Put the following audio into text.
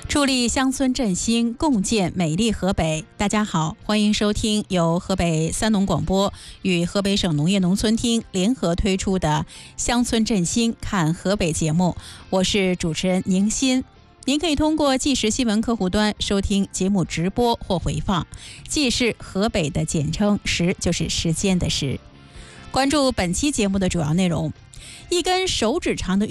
助力乡村振兴，共建美丽河北。大家好，欢迎收听由河北三农广播与河北省农业农村厅联合推出的《乡村振兴看河北》节目，我是主持人宁鑫。您可以通过即时新闻客户端收听节目直播或回放。即是河北的简称，时就是时间的时。关注本期节目的主要内容：一根手指长的